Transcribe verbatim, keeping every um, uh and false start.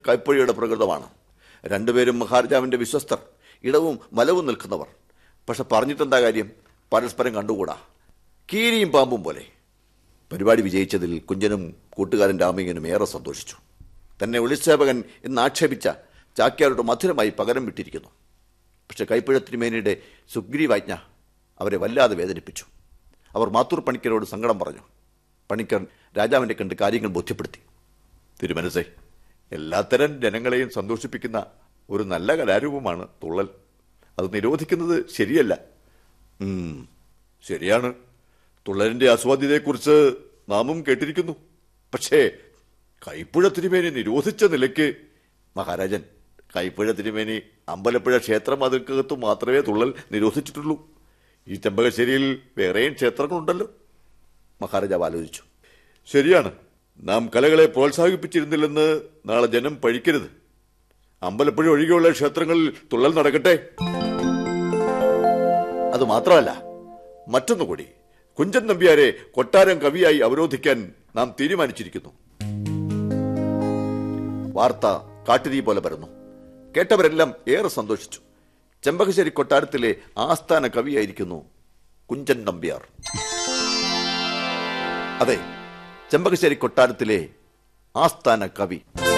കൈപ്പഴിയുടെ പ്രകൃതമാണ്. രണ്ടുപേരും മഹാരാജാവിന്റെ വിശ്വസ്തർ, ഇടവും വലവും നിൽക്കുന്നവർ. പക്ഷെ പറഞ്ഞിട്ടെന്താ കാര്യം? പരസ്പരം കണ്ടുകൂടാ, കീരിയും പാമ്പും പോലെ. പരിപാടി വിജയിച്ചതിൽ കുഞ്ചനും കൂട്ടുകാരൻ രാമയ്യനും ഏറെ സന്തോഷിച്ചു. തന്നെ ഒളിസേവകൻ എന്ന് ആക്ഷേപിച്ച ചാക്യാരോട് മധുരമായി പകരം വിട്ടിരിക്കുന്നു. പക്ഷെ കൈപ്പഴ തിരുമേനിയുടെ സുഗ്രീവാജ്ഞ അവരെ വല്ലാതെ വേദനിപ്പിച്ചു. അവർ മാത്തൂർ പണിക്കരോട് സങ്കടം പറഞ്ഞു. പണിക്കർ രാജാവിനെ കണ്ട് കാര്യങ്ങൾ ബോധ്യപ്പെടുത്തി. തിരുമനസേ, എല്ലാത്തരം ജനങ്ങളെയും സന്തോഷിപ്പിക്കുന്ന ഒരു നല്ല കലാരൂപമാണ് തുള്ളൽ. അത് നിരോധിക്കുന്നത് ശരിയല്ല. ശരിയാണ്, തുള്ളലിന്റെ ആസ്വാദ്യതയെക്കുറിച്ച് നാമും കേട്ടിരിക്കുന്നു. പക്ഷേ കൈപ്പുഴ തിരുമേനി നിരോധിച്ച നിലയ്ക്ക് മഹാരാജൻ, കൈപ്പുഴ തിരുമേനി അമ്പലപ്പുഴ ക്ഷേത്രം അതിർക്കകത്തു മാത്രമേ തുള്ളൽ നിരോധിച്ചിട്ടുള്ളൂ. ഈ ചെമ്പകശ്ശേരിയിൽ വേറെയും ക്ഷേത്രങ്ങളുണ്ടല്ലോ. മഹാരാജാവ് ആലോചിച്ചു. ശരിയാണ്, നാം കലകളെ പ്രോത്സാഹിപ്പിച്ചിരുന്നില്ലെന്ന് നാളെ ജനം പഴിക്കരുത്. അമ്പലപ്പുഴ ഒഴികെയുള്ള ക്ഷേത്രങ്ങളിൽ തുള്ളൽ നടക്കട്ടെ. അത് മാത്രമല്ല, മറ്റൊന്നുകൂടി, കുഞ്ചൻ നമ്പ്യാരെ കൊട്ടാരം കവിയായി അവരോധിക്കാൻ നാം തീരുമാനിച്ചിരിക്കുന്നു. വാർത്ത കാട്ടുതീ പോലെ പരന്നു. കേട്ടവരെല്ലാം ഏറെ സന്തോഷിച്ചു. ചെമ്പകശ്ശേരി കൊട്ടാരത്തിലെ ആസ്ഥാന കവിയായിരിക്കുന്നു കുഞ്ചൻ നമ്പ്യാർ. അതെ, ചെമ്പകശ്ശേരി കൊട്ടാരത്തിലെ ആസ്ഥാന കവി.